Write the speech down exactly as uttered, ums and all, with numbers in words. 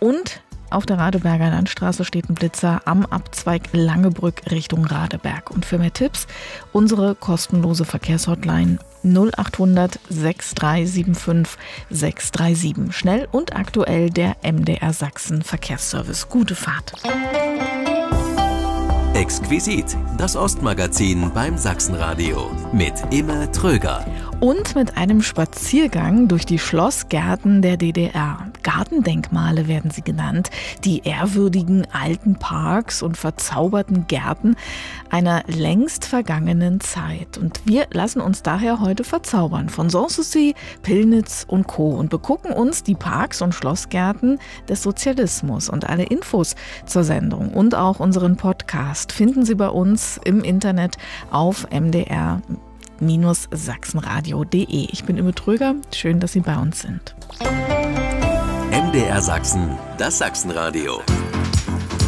Und auf der Radeberger Landstraße steht ein Blitzer am Abzweig Langebrück Richtung Radeberg. Und für mehr Tipps unsere kostenlose Verkehrshotline null acht hundert sechs drei sieben fünf sechs drei sieben. Schnell und aktuell der M D R Sachsen Verkehrsservice. Gute Fahrt. Exquisit, das Ostmagazin beim Sachsenradio mit Imme Tröger. Und mit einem Spaziergang durch die Schlossgärten der D D R. Gartendenkmale werden sie genannt, die ehrwürdigen alten Parks und verzauberten Gärten einer längst vergangenen Zeit. Und wir lassen uns daher heute verzaubern von Sanssouci, Pillnitz und Co. und begucken uns die Parks und Schlossgärten des Sozialismus. Und alle Infos zur Sendung und auch unseren Podcast finden Sie bei uns im Internet auf m d r sachsenradio punkt d e. Ich bin Imme Tröger, schön, dass Sie bei uns sind. M D R Sachsen, das Sachsenradio.